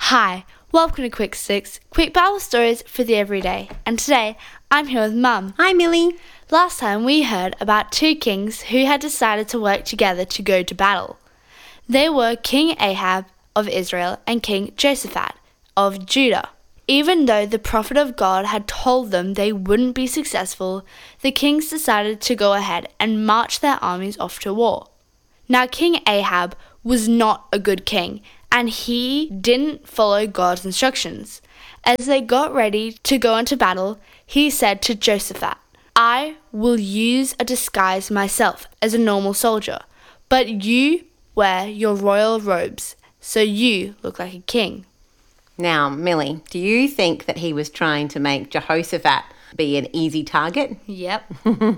Hi, welcome to Quick Six, quick Bible stories for the everyday. And today, I'm here with Mum. Hi, Millie. Last time we heard about two kings who had decided to work together to go to battle. They were King Ahab of Israel and King Jehoshaphat of Judah. Even though the prophet of God had told them they wouldn't be successful, the kings decided to go ahead and march their armies off to war. Now, King Ahab was not a good king, and he didn't follow God's instructions. As they got ready to go into battle, he said to Jehoshaphat, "I will use a disguise myself as a normal soldier, but you wear your royal robes, so you look like a king." Now, Millie, do you think that he was trying to make Jehoshaphat be an easy target? Yep.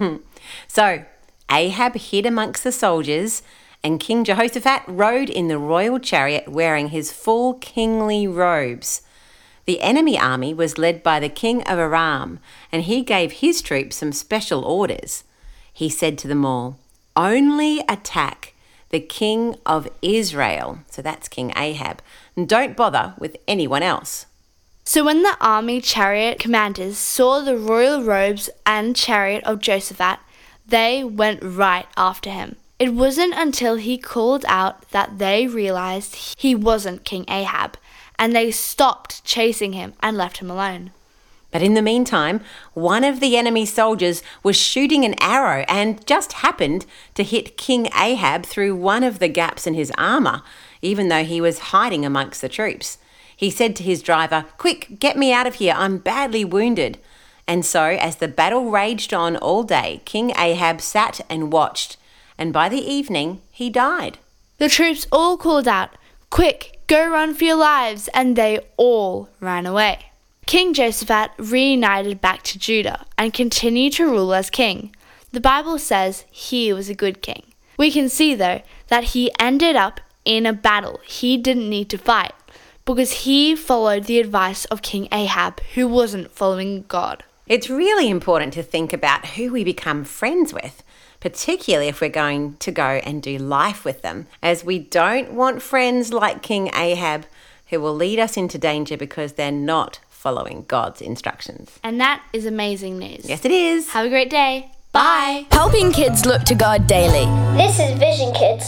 So, Ahab hid amongst the soldiers, and King Jehoshaphat rode in the royal chariot wearing his full kingly robes. The enemy army was led by the king of Aram, and he gave his troops some special orders. He said to them all, "Only attack the king of Israel," so that's King Ahab, "and don't bother with anyone else." So when the army chariot commanders saw the royal robes and chariot of Jehoshaphat, they went right after him. It wasn't until he called out that they realized he wasn't King Ahab, and they stopped chasing him and left him alone. But in the meantime, one of the enemy soldiers was shooting an arrow and just happened to hit King Ahab through one of the gaps in his armor, even though he was hiding amongst the troops. He said to his driver, "Quick, get me out of here, I'm badly wounded." And so, as the battle raged on all day, King Ahab sat and watched, and by the evening he died. The troops all called out, "Quick, go run for your lives," and they all ran away. King Jehoshaphat reunited back to Judah and continued to rule as king. The Bible says he was a good king. We can see, though, that he ended up in a battle he didn't need to fight because he followed the advice of King Ahab, who wasn't following God. It's really important to think about who we become friends with, particularly if we're going to go and do life with them, as we don't want friends like King Ahab who will lead us into danger because they're not following God's instructions. And that is amazing news. Yes, it is. Have a great day. Bye. Helping kids look to God daily. This is Vision Kids.